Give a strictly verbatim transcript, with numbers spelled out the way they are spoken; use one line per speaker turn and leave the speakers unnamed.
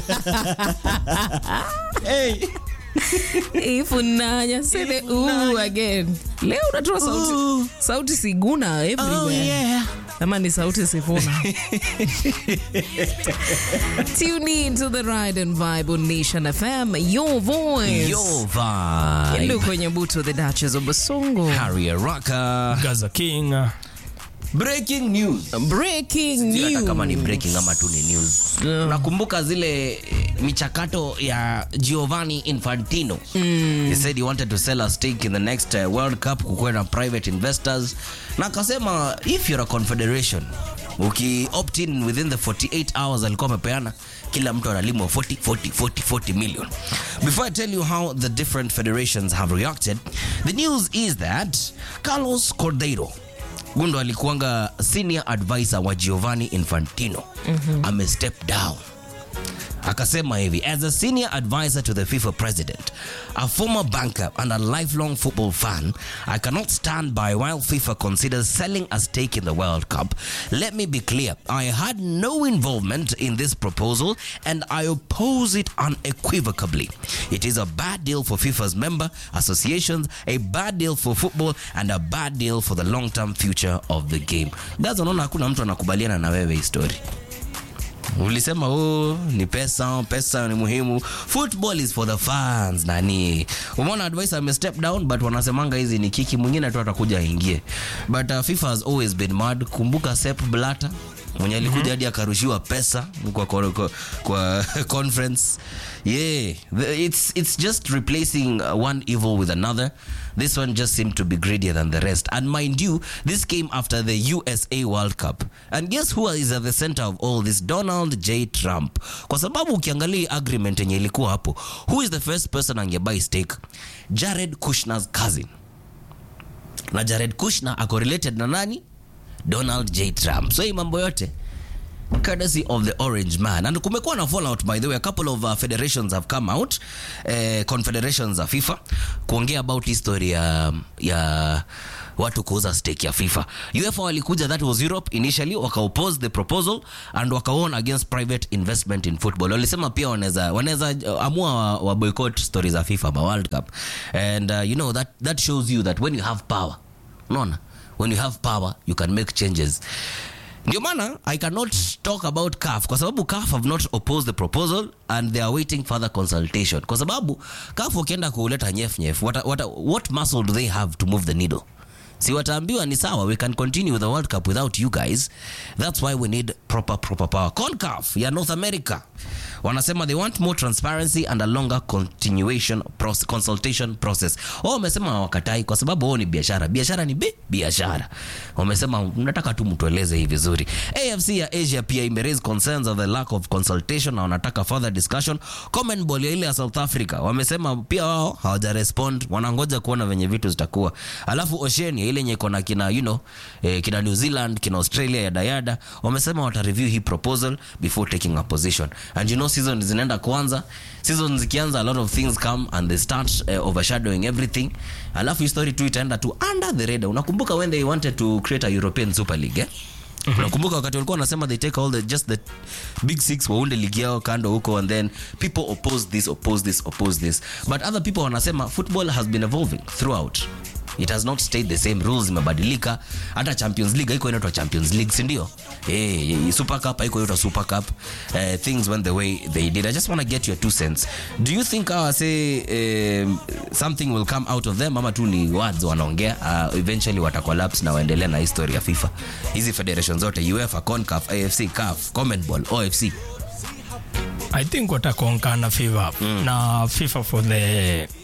Hey.
Ifunanya say the ooh again. Leo unatoa sauti sauti Siguna everywhere.
Oh yeah.
Ama ni sauti Sifuna. Tune in to the Ride and Vibe on Nation F M. Your voice.
Your vibe.
Look kwenye buto the Duchess of Basongo.
Harrier Rocker.
Gaza King.
Breaking news.
Breaking news.
Hata kama ni breaking ama tu ni news. Yeah. Nakumbuka zile michakato ya Giovanni Infantino. Mm. He said he wanted to sell a stake in the next uh, World Cup kukuwe na private investors. Na akasema if you're a confederation, uki opt in within the forty-eight hours alikuwa amepeana, kila mtu analimwa forty forty forty forty million. Before I tell you how the different federations have reacted, the news is that Carlos Cordeiro Gundo alikuanga senior advisor wa Giovanni Infantino. Mm-hmm. Ame step down. Akasema hivi, as a senior advisor to the FIFA president, a former banker and a lifelong football fan, I cannot stand by while FIFA considers selling a stake in the World Cup. Let me be clear, I had no involvement in this proposal and I oppose it unequivocally. It is a bad deal for FIFA's member associations, a bad deal for football and a bad deal for the long-term future of the game. Gaza, unaona hakuna mtu anakubaliana na wewe history. Ulisema oh ni pesa, pesa ni muhimu. Football is for the fans nani. Umeona advisor ame step down but wanasemanga hizi ni kiki, mwingine tu atakuja aingie. But uh, FIFA has always been mad. Kumbuka Sepp Blatter mwenye alikuja hadi akarushiwa pesa kwa kwa, kwa, kwa conference. Yeah, the, it's it's just replacing uh, one evil with another. This one just seemed to be greedier than the rest. And mind you, this came after the U S A World Cup. And guess who is at the center of all this? Donald J. Trump. Kwa sababu ukiangalia agreement yenye ilikuwa hapo, who is the first person angebuy stake? Jared Kushner's cousin. Na Jared Kushner ako related na nani? Donald J. Trump. So hii mambo yote courtesy of the orange man. And kumekuwa na fallout, by the way. A couple of uh, federations have come out, uh, confederations of FIFA, kuongea about history ya, ya watu kuuza stake ya FIFA. UEFA walikuja, that was Europe initially, waka oppose the proposal and waka warn against private investment in football. Walisema pia wanaweza wanaweza uh, amua wa, wa boycott stories za FIFA ba World Cup. And uh, you know that that shows you that when you have power, unaona, when you have power you can make changes. Ndio maana I cannot talk about C A F kwa sababu C A F have not opposed the proposal and they are waiting further consultation. Kwa sababu C A F wakienda kuleta nyef nyef, what, what, what muscle do they have to move the needle? Si wataambiwa ni sawa, we can continue with the World Cup without you guys. That's why we need proper proper power. CONCACAF ya North America wanasema they want more transparency and a longer continuation process, consultation process. Oh, wamesema wakatai kwa sababu wao ni biashara. Biashara ni be biashara. Wamesema mnataka tu mtueleze hivi vizuri. A F C ya Asia pia ime raise concerns of the lack of consultation na wanataka further discussion. Common Ball ile ya South Africa wamesema pia wao hawaja respond, wanangoja kuona venye vitu zitakuwa. Alafu Oceania ile yenye kona kina you know eh, kina New Zealand, kina Australia ya Dayada wamesema wata review hii proposal before taking a position. And you know season zinaenda kuanza, season zikianza a lot of things come and they start uh, overshadowing everything. Alafu history tu itaenda tu under the radar. Unakumbuka when they wanted to create a European Super League eh? Mm-hmm. Unakumbuka wakati walikuwa wanasema they take all the just the big six waunde ligi yao kando huko, and then people oppose this oppose this oppose this, but other people wanasema football has been evolving throughout. It has not stayed the same, rules imebadilika. Hata Champions League haiko inaitwa Champions League, si ndio? Eh, Super Cup haiko inaitwa Super Cup. Uh, things went the way they did. I just want to get your two cents. Do you think I uh, say uh, something will come out of them ama tu ni words wanaongea, uh, eventually wata collapse na waendelee na history ya FIFA? Hizi federations zote UEFA, CONCACAF, A F C, C A F, Common Ball, O F C.
I think watakonka na FIFA mm. na FIFA for the